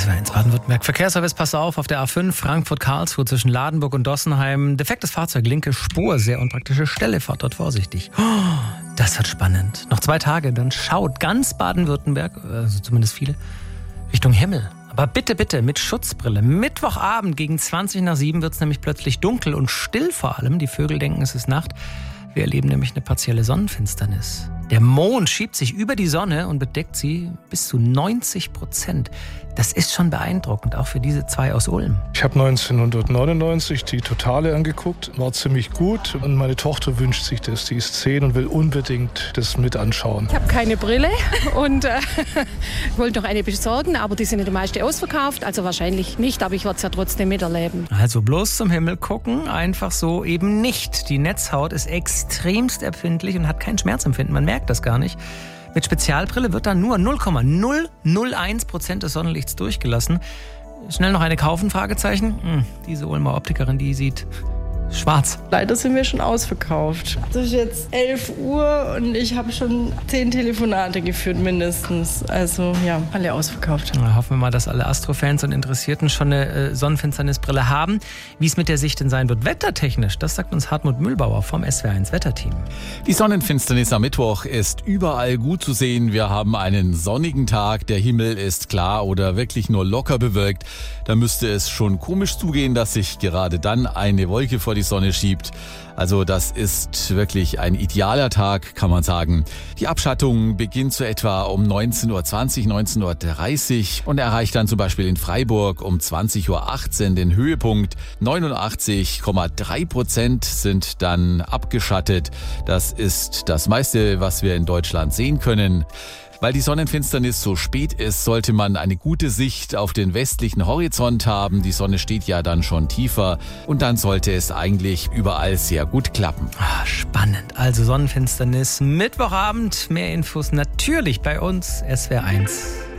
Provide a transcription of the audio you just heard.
SWR1 Baden-Württemberg. Verkehrsservice, pass auf der A5 Frankfurt-Karlsruhe zwischen Ladenburg und Dossenheim. Defektes Fahrzeug, linke Spur, sehr unpraktische Stelle, fahrt dort vorsichtig. Das wird spannend. Noch 2 Tage, dann schaut ganz Baden-Württemberg, also zumindest viele, Richtung Himmel. Aber bitte, bitte mit Schutzbrille. Mittwochabend gegen 7:20 wird es nämlich plötzlich dunkel und still vor allem. Die Vögel denken, es ist Nacht. Wir erleben nämlich eine partielle Sonnenfinsternis. Der Mond schiebt sich über die Sonne und bedeckt sie bis zu 90%. Das ist schon beeindruckend, auch für diese 2 aus Ulm. Ich habe 1999 die Totale angeguckt, war ziemlich gut. Und meine Tochter wünscht sich das, die ist 10 und will unbedingt das mit anschauen. Ich habe keine Brille und wollte noch eine besorgen, aber die sind ja die meisten ausverkauft. Also wahrscheinlich nicht, aber ich werde es ja trotzdem miterleben. Also bloß zum Himmel gucken, einfach so eben nicht. Die Netzhaut ist extremst empfindlich und hat kein Schmerzempfinden. Man merkt das gar nicht. Mit Spezialbrille wird dann nur 0,001% des Sonnenlichts durchgelassen. Schnell noch eine kaufen, Fragezeichen. Diese Ulmer Optikerin, die sieht schwarz. Leider sind wir schon ausverkauft. Es ist jetzt 11 Uhr und ich habe schon 10 Telefonate geführt mindestens. Also ja, alle ausverkauft. Na, hoffen wir mal, dass alle Astrofans und Interessierten schon eine Sonnenfinsternisbrille haben. Wie es mit der Sicht denn sein wird, wettertechnisch, das sagt uns Hartmut Mühlbauer vom SWR1 Wetterteam. Die Sonnenfinsternis am Mittwoch ist überall gut zu sehen. Wir haben einen sonnigen Tag, der Himmel ist klar oder wirklich nur locker bewölkt. Da müsste es schon komisch zugehen, dass sich gerade dann eine Wolke vor die Sonne schiebt. Also das ist wirklich ein idealer Tag, kann man sagen. Die Abschattung beginnt so etwa um 19:20 19:30 und erreicht dann zum Beispiel in Freiburg um 20:18 den Höhepunkt. 89,3% sind dann abgeschattet. Das ist das meiste, was wir in Deutschland sehen können. Weil die Sonnenfinsternis so spät ist, sollte man eine gute Sicht auf den westlichen Horizont haben. Die Sonne steht ja dann schon tiefer und dann sollte es eigentlich überall sehr gut klappen. Spannend. Also Sonnenfinsternis, Mittwochabend. Mehr Infos natürlich bei uns, SWR1.